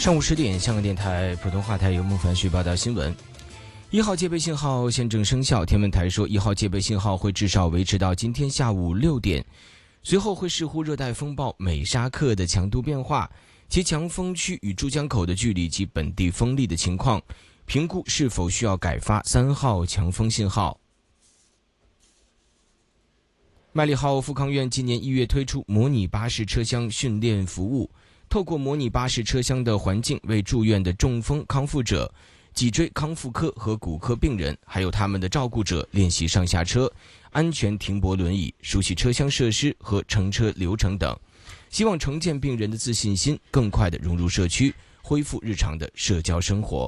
上午10点，香港电台普通话台由孟凡旭报道新闻。1号戒备信号现正生效，天文台说1号戒备信号会至少维持到今天下午6点，随后会视乎热带风暴美沙克的强度变化、其强风区与珠江口的距离及本地风力的情况，评估是否需要改发3号强风信号。麦理浩富康院今年1月推出模拟巴士车厢训练服务，透过模拟巴士车厢的环境，为住院的中风康复者、脊椎康复科和骨科病人，还有他们的照顾者练习上下车、安全停泊轮椅、熟悉车厢设施和乘车流程等，希望重建病人的自信心，更快地融入社区，恢复日常的社交生活。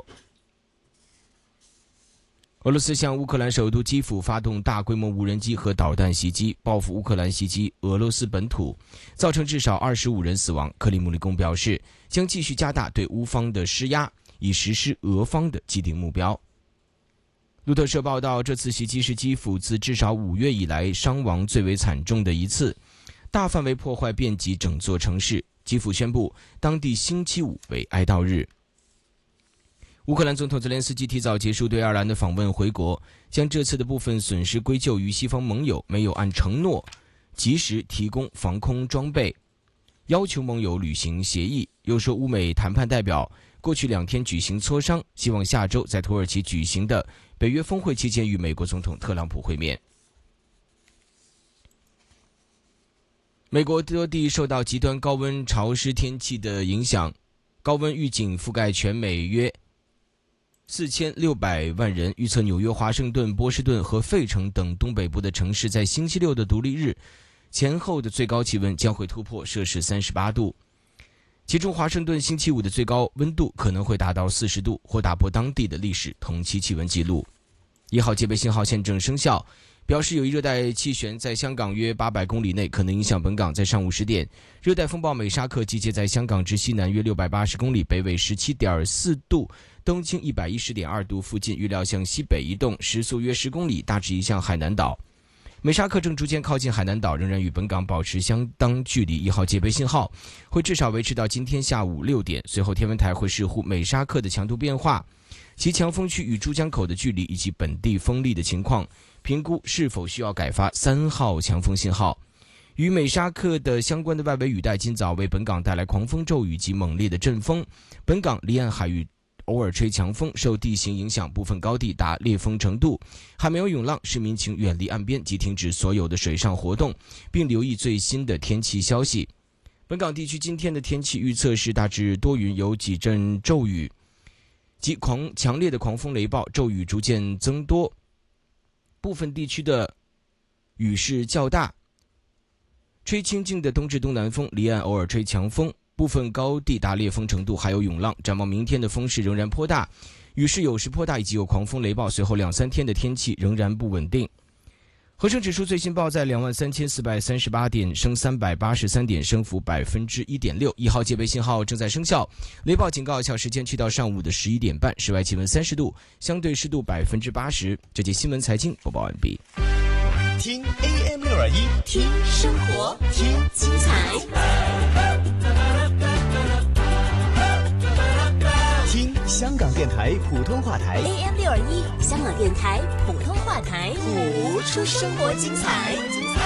俄罗斯向乌克兰首都基辅发动大规模无人机和导弹袭击，报复乌克兰袭击俄罗斯本土，造成至少25人死亡。克里姆林宫表示，将继续加大对乌方的施压，以实施俄方的既定目标。路透社报道，这次袭击是基辅自至少5月以来伤亡最为惨重的一次，大范围破坏遍及整座城市。基辅宣布当地星期五为哀悼日。乌克兰总统泽连斯基提早结束对爱尔兰的访问回国，将这次的部分损失归咎于西方盟友没有按承诺及时提供防空装备，要求盟友履行协议。又说乌美谈判代表过去2天举行磋商，希望下周在土耳其举行的北约峰会期间与美国总统特朗普会面。美国多地受到极端高温潮湿天气的影响，高温预警覆盖全美约4600万人，预测纽约、华盛顿、波士顿和费城等东北部的城市在星期六的独立日前后的最高气温将会突破摄氏38度，其中华盛顿星期五的最高温度可能会达到40度，或打破当地的历史同期气温纪录。1号戒备信号现正生效，表示有一热带气旋在香港约800公里内，可能影响本港。在上午10点，热带风暴美沙克集结在香港之西南约680公里，北纬17.4度，东经110.2度附近，预料向西北移动，时速约10公里，大致移向海南岛。美沙克正逐渐靠近海南岛，仍然与本港保持相当距离。1号戒备信号会至少维持到今天下午6点，随后天文台会视乎美沙克的强度变化、其强风区与珠江口的距离以及本地风力的情况，评估是否需要改发3号强风信号。与美沙克的相关的外围雨带今早为本港带来狂风骤雨及猛烈的阵风，本港离岸海域偶尔吹强风，受地形影响，部分高地达烈风程度，还没有涌浪，市民请远离岸边及停止所有的水上活动，并留意最新的天气消息。本港地区今天的天气预测是大致多云，有几阵骤雨及强烈的狂风雷暴，骤雨逐渐增多，部分地区的雨势较大，吹清劲的东至东南风，离岸偶尔吹强风，部分高地达烈风程度，还有涌浪。展望明天的风势仍然颇大，雨势有时颇大，以及有狂风雷暴，随后2-3天的天气仍然不稳定。恒生指数最新报在23,438点，升383点，升幅1.6%。1号戒备信号正在生效，雷暴警告有效时间去到上午的11点半，室外气温30度，相对湿度80%。这节新闻财经播报完毕。 听 AM621， 听生活，听精彩， 听香港电台普通话台 AM621，香港电台普通话台， 谱出生活精彩。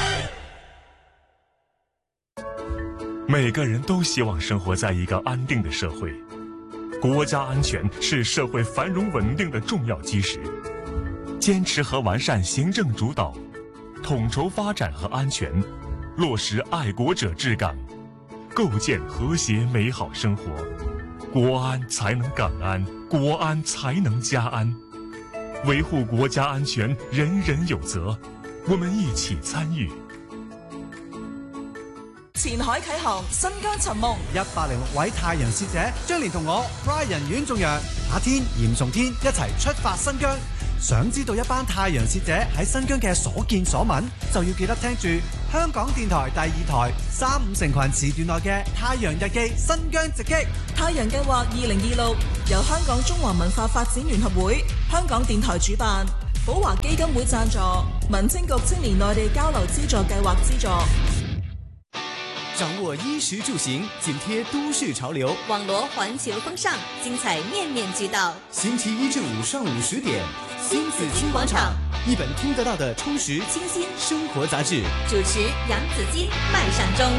每个人都希望生活在一个安定的社会，国家安全是社会繁荣稳定的重要基石。坚持和完善行政主导，统筹发展和安全，落实爱国者治港，构建和谐美好生活，国安才能港安，国安才能家安。维护国家安全，人人有责，我们一起参与。 前海啟航，新疆尋夢 ，106位太陽使者將連同我 Brian 阮仲陽、阿天、嚴崇天一齊出發新疆。想知道一班太陽使者喺新疆嘅所見所聞，就要記得聽住香港電台第2台3、5成群時段內嘅《太陽日記》新疆直擊。 太陽計劃2026由香港中華文化發展聯合會、香港電台主辦，寶華基金會贊助，民政局青年內地交流資助計劃資助。 掌握衣食住行，紧贴都市潮流， 网罗环球风尚，精彩面面俱到。 星期一至五上午10点，新紫金广场，一本听得到的充实清新生活杂志。 主持杨紫金、麦尚中。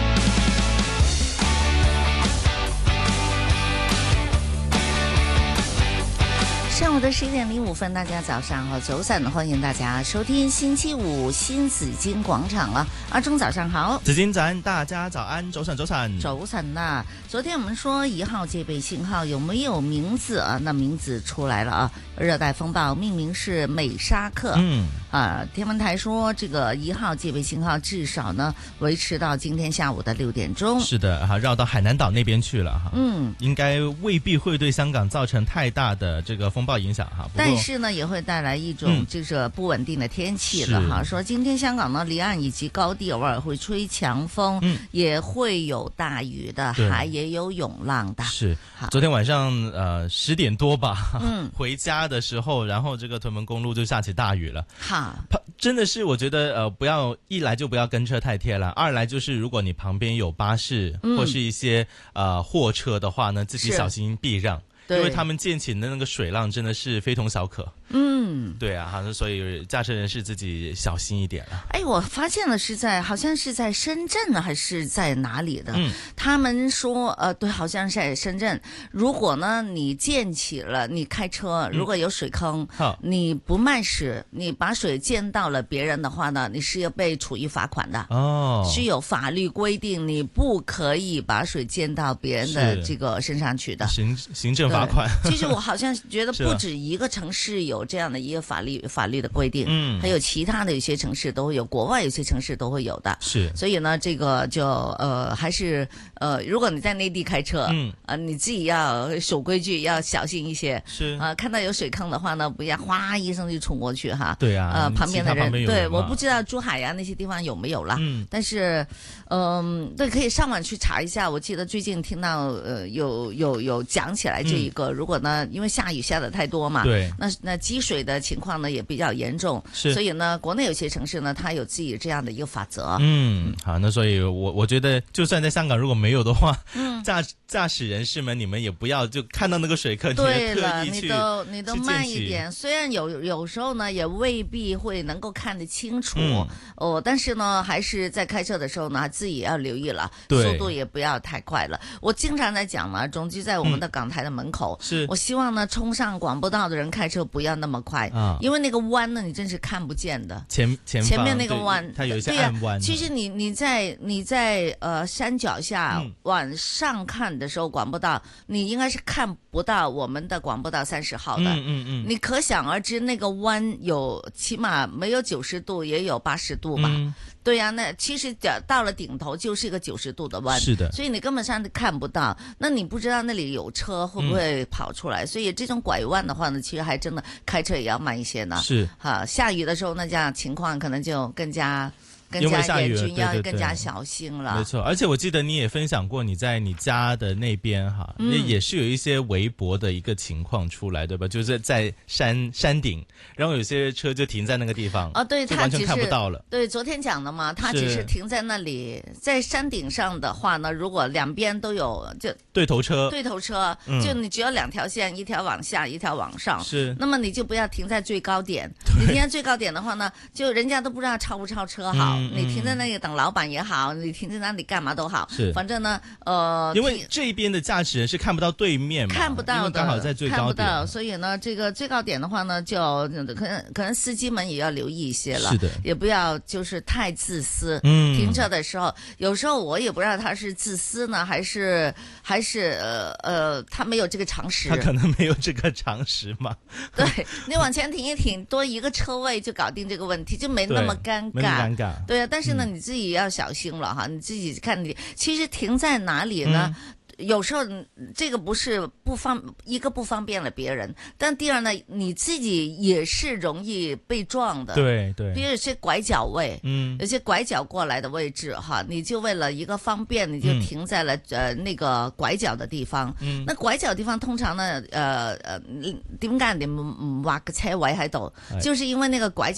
上午的11:05，大家早上好，早晨，欢迎大家收听星期五新紫金广场了。阿忠早上好， 紫金早安，大家早安，早晨，早晨， 早晨呐！昨天我们说1号戒备信号有没有名字啊？那名字出来了啊，热带风暴命名是美沙克。天文台说这个1号戒备信号至少呢维持到今天下午的6点钟。 是的，绕到海南岛那边去了哈。应该未必会对香港造成太大的这个风暴影响哈。 但是呢，也会带来一种就是不稳定的天气了哈。说今天香港呢离岸以及高地偶尔会吹强风，也会有大雨的，海也有涌浪的。是， 昨天晚上10点多吧，回家的时候，然后这个屯门公路就下起大雨了。真的是我觉得不要一来就不要跟车太贴了，二来就是如果你旁边有巴士或是一些货车的话呢，自己小心避让。因为他们溅起的那个水浪真的是非同小可。对啊，所以驾车人士自己小心一点了。 我发现了好像是在深圳呢，还是在哪里的？他们说对，好像是在深圳。如果呢你溅起了，你开车如果有水坑，你不慢驶，你把水溅到了别人的话呢，你是要被处以罚款的。是有法律规定，你不可以把水溅到别人的这个身上去的。 行政罚款。 其实我好像觉得不止一个城市有这样的一个法律的规定，还有其他的有些城市都会有，国外有些城市都会有的。是，所以呢，这个就还是如果你在内地开车，你自己要守规矩，要小心一些。是看到有水坑的话呢，不要哗一声就冲过去哈。对啊，旁边的人对，我不知道珠海呀那些地方有没有啦。但是对，可以上网去查一下。我记得最近听到有讲起来这一个，如果呢因为下雨下的太多嘛，对，那积水的情况呢也比较严重，所以呢国内有些城市呢它有自己这样的一个法则。 好，那所以我觉得就算在香港如果没有的话，驾驶人士们你们也不要就看到那个水坑， 对了，你都慢一点。虽然有时候呢也未必会能够看得清楚，但是呢还是在开车的时候呢自己要留意了，速度也不要太快了。我经常在讲嘛，总之在我们的港台的门口，我希望呢冲上广播道的人开车不要那么快，因为那个弯呢你真是看不见的。前面那个弯， 它有一些暗弯。 其实你在山脚下往上看的时候，广播道你应该是看不到我们的广播道30号的。你可想而知那个弯有起码没有90度，也有80度吧。对呀，那其实到了顶头就是一个90度的弯，是的，所以你根本上看不到。那你不知道那里有车会不会跑出来，所以这种拐弯的话呢，其实还真的开车也要慢一些呢。是，下雨的时候那这样情况可能就更加严峻，要更加小心了。 没错，而且我记得你也分享过，你在你家的那边也是有一些微薄的一个情况出来，对吧？就是在山顶，然后有些车就停在那个地方， 对， 就完全看不到了。 对，昨天讲的嘛，它只是停在那里，在山顶上的话呢，如果两边都有就对头车， 就你只有2条线，一条往下，一条往上，是，那么你就不要停在最高点。你停在最高点的话呢，就人家都不知道超不超车好。你停在那里等老板也好，你停在那里干嘛都好，反正呢， 因为这边的驾驶人是看不到对面嘛， 看不到的， 因为刚好在最高点， 看不到，所以呢，这个最高点的话呢，就可能司机们也要留意一些了，是的，也不要就是太自私。停车的时候，有时候我也不知道他是自私呢，还是他没有这个常识， 他可能没有这个常识嘛。 对，你往前停一停，多一个车位就搞定这个问题，就没那么尴尬。对啊，但是呢，你自己要小心了哈，你自己看你其实停在哪里呢？有时候这个不是不方便了别人，但第二呢，你自己也是容易被撞的。对对，比如有些拐角位，有些拐角过来的位置哈，你就为了一个方便，你就停在了那个拐角的地方。那拐角地方通常呢，點解你唔劃個車位喺度？就是因為那個拐角